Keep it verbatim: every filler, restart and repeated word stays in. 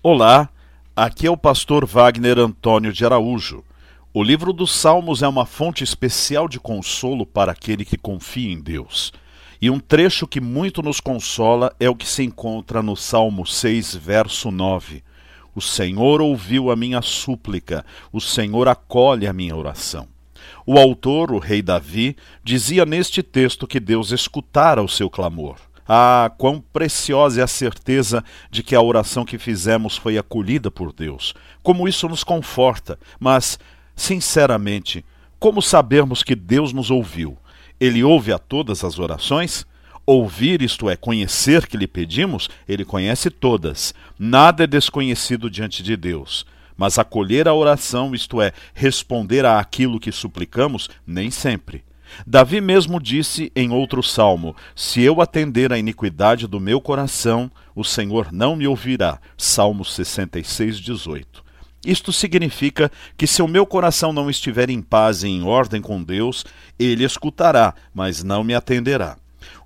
Olá, aqui é o pastor Wagner Antônio de Araújo. O livro dos Salmos é uma fonte especial de consolo para aquele que confia em Deus. E um trecho que muito nos consola é o que se encontra no Salmo seis, verso nove. O Senhor ouviu a minha súplica, o Senhor acolhe a minha oração. O autor, o rei Davi, dizia neste texto que Deus escutara o seu clamor. Ah, quão preciosa é a certeza de que a oração que fizemos foi acolhida por Deus. Como isso nos conforta, mas, sinceramente, como sabermos que Deus nos ouviu? Ele ouve a todas as orações? Ouvir, isto é, conhecer que lhe pedimos, ele conhece todas. Nada é desconhecido diante de Deus. Mas acolher a oração, isto é, responder àquilo que suplicamos, nem sempre. Davi mesmo disse em outro salmo: se eu atender à iniquidade do meu coração, o Senhor não me ouvirá. Salmo sessenta e seis, dezoito. Isto significa que se o meu coração não estiver em paz e em ordem com Deus, ele escutará, mas não me atenderá.